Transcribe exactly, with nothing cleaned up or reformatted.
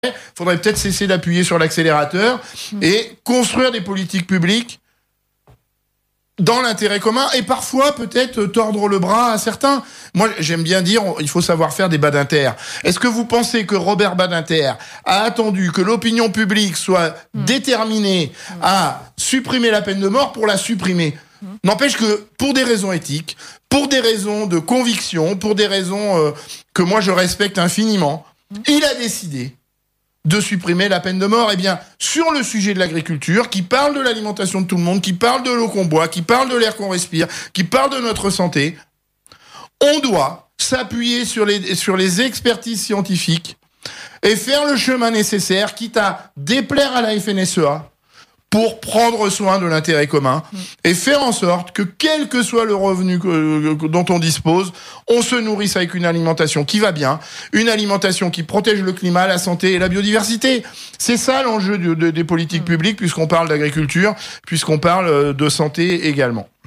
il faudrait peut-être cesser d'appuyer sur l'accélérateur et construire des politiques publiques dans l'intérêt commun et parfois peut-être tordre le bras à certains. Moi, j'aime bien dire, il faut savoir faire des Badinter. Est-ce que vous pensez que Robert Badinter a attendu que l'opinion publique soit mmh. déterminée mmh. à supprimer la peine de mort pour la supprimer ? mmh. N'empêche que pour des raisons éthiques, pour des raisons de conviction, pour des raisons euh, que moi je respecte infiniment, mmh. il a décidé de supprimer la peine de mort. Eh bien, sur le sujet de l'agriculture, qui parle de l'alimentation de tout le monde, qui parle de l'eau qu'on boit, qui parle de l'air qu'on respire, qui parle de notre santé, on doit s'appuyer sur les, sur les expertises scientifiques et faire le chemin nécessaire, quitte à déplaire à la F N S E A, pour prendre soin de l'intérêt commun et faire en sorte que, quel que soit le revenu que, que, dont on dispose, on se nourrisse avec une alimentation qui va bien, une alimentation qui protège le climat, la santé et la biodiversité. C'est ça l'enjeu de, de, des politiques publiques, puisqu'on parle d'agriculture, puisqu'on parle de santé également.